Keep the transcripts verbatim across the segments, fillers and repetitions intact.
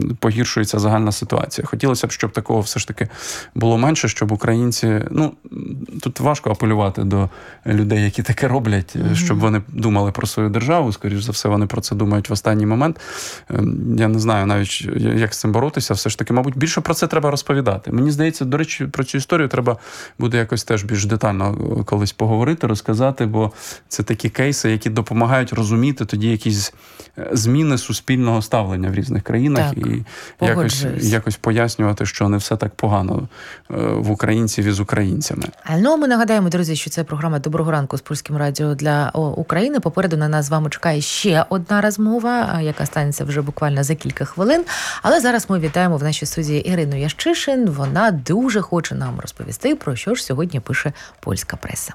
погіршується загальна ситуація. Хотілося б, щоб такого все ж таки було менше, щоб українці, ну, тут важко апелювати до людей, які таке роблять, mm-hmm. щоб вони думали про свою державу, скоріш за все, вони про це думають в останній момент. Я не знаю навіть, як з цим боротися, все ж таки, мабуть, більше про це треба розповідати. Мені здається, до речі, про цю історію треба буде якось теж більш детально колись поговорити, розказати, бо це такі кейси, які допомагають розуміти тоді якісь зміни суспільного ставлення в різних країнах так, і якось, якось пояснювати, що не все так погано в українців із українцями. Ну, ми нагадаємо, друзі, що це програма «Доброго ранку» з Польським радіо для України. Попереду на нас з вами чекає ще одна розмова, яка станеться вже буквально за кілька хвилин. Але зараз ми вітаємо в нашій студії Ірину Ящишин. Вона дуже хоче нам розповісти, про що ж сьогодні пише польська преса.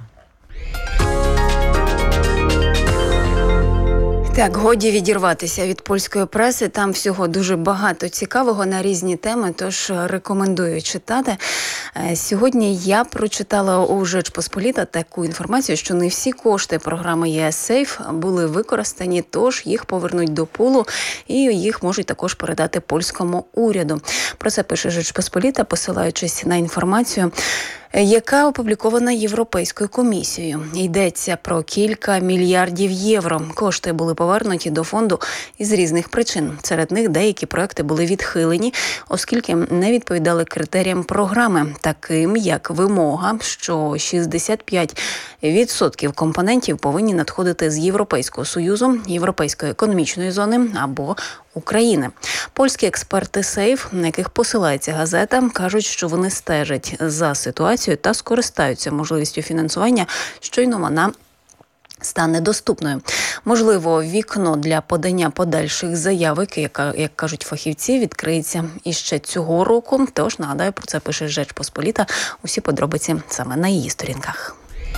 Так, годі відірватися від польської преси. Там всього дуже багато цікавого на різні теми, тож рекомендую читати. Сьогодні я прочитала у Жечпосполіта таку інформацію, що не всі кошти програми ЄС Safe були використані, тож їх повернуть до пулу і їх можуть також передати польському уряду. Про це пише Жечпосполіта, посилаючись на інформацію, яка опублікована Європейською комісією. Йдеться про кілька мільярдів євро. Кошти були повернуті до фонду із різних причин. Серед них деякі проекти були відхилені, оскільки не відповідали критеріям програми, таким як вимога, що шістдесят п'ять відсотків компонентів повинні надходити з Європейського Союзу, Європейської економічної зони або України. Польські експерти Сейф, на яких посилається газета, кажуть, що вони стежать за ситуацією та скористаються можливістю фінансування, щойно вона стане доступною. Можливо, вікно для подання подальших заявок, яка, як кажуть фахівці, відкриється іще цього року. Тож, нагадаю, про це пише Жечпосполіта. Усі подробиці саме на її сторінках.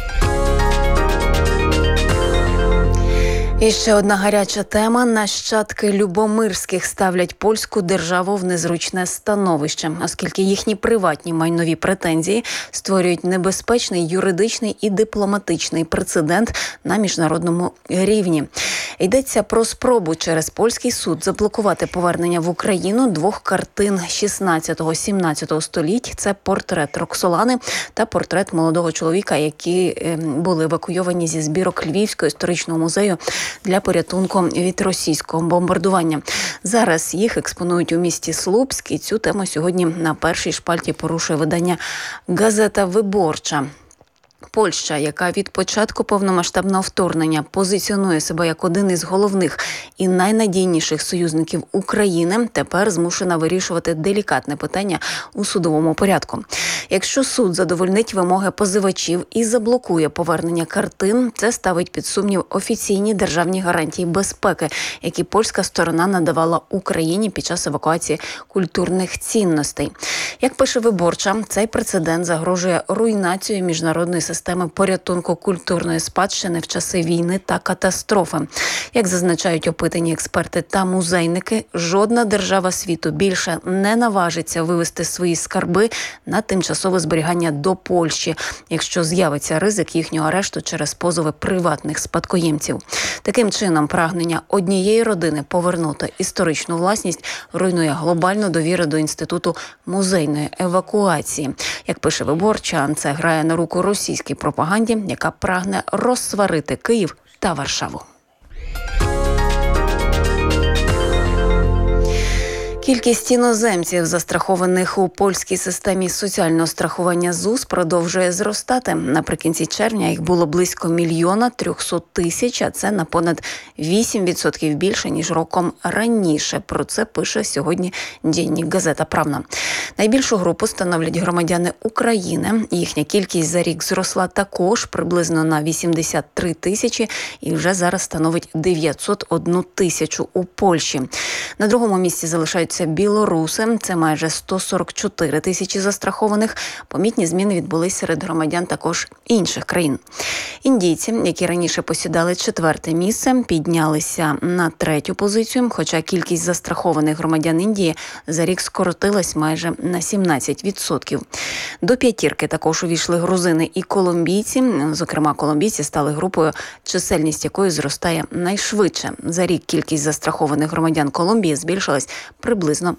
І ще одна гаряча тема. Нащадки Любомирських ставлять польську державу в незручне становище, оскільки їхні приватні майнові претензії створюють небезпечний юридичний і дипломатичний прецедент на міжнародному рівні. Йдеться про спробу через польський суд заблокувати повернення в Україну двох картин шістнадцятого-сімнадцятого століть. Це портрет Роксолани та портрет молодого чоловіка, які були евакуйовані зі збірок Львівського історичного музею для порятунку від російського бомбардування. Зараз їх експонують у місті Слупськ, і цю тему сьогодні на першій шпальті порушує видання «Газета Виборча». Польща, яка від початку повномасштабного вторгнення позиціонує себе як один із головних і найнадійніших союзників України, тепер змушена вирішувати делікатне питання у судовому порядку. Якщо суд задовольнить вимоги позивачів і заблокує повернення картин, це ставить під сумнів офіційні державні гарантії безпеки, які польська сторона надавала Україні під час евакуації культурних цінностей. Як пише Виборча, цей прецедент загрожує руйнацією міжнародної системи системи порятунку культурної спадщини в часи війни та катастрофи. Як зазначають опитані експерти та музейники, жодна держава світу більше не наважиться вивести свої скарби на тимчасове зберігання до Польщі, якщо з'явиться ризик їхнього арешту через позови приватних спадкоємців. Таким чином, прагнення однієї родини повернути історичну власність руйнує глобальну довіру до інституту музейної евакуації. Як пише Виборча, це грає на руку російській пропаганді, яка прагне розсварити Київ та Варшаву. Кількість іноземців, застрахованих у польській системі соціального страхування ЗУС, продовжує зростати. Наприкінці червня їх було близько мільйона трьохсот тисяч, а це на понад вісім відсотків більше, ніж роком раніше. Про це пише сьогодні денник «Газета Правна». Найбільшу групу становлять громадяни України. Їхня кількість за рік зросла також приблизно на вісімдесят три тисячі і вже зараз становить дев'ятсот одну тисячу у Польщі. На другому місці залишаються білоруси, це майже сто сорок чотири тисячі застрахованих. Помітні зміни відбулись серед громадян також інших країн. Індійці, які раніше посідали четверте місце, піднялися на третю позицію, хоча кількість застрахованих громадян Індії за рік скоротилась майже на сімнадцять відсотків. До п'ятірки також увійшли грузини і колумбійці. Зокрема, колумбійці стали групою, чисельність якої зростає найшвидше. За рік кількість застрахованих громадян Колумбії збільшилась приблизно